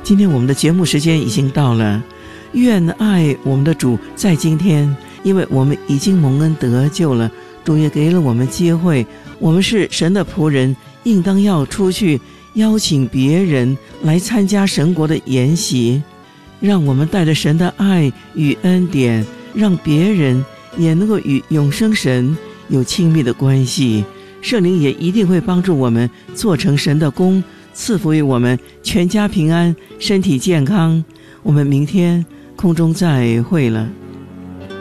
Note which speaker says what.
Speaker 1: 今天我们的节目时间已经到了，愿爱我们的主在今天，因为我们已经蒙恩得救了，主也给了我们机会，我们是神的仆人，应当要出去邀请别人来参加神国的筵席，让我们带着神的爱与恩典，让别人也能够与永生神有亲密的关系。圣灵也一定会帮助我们做成神的工，赐福于我们全家平安，身体健康。我们明天空中再会了。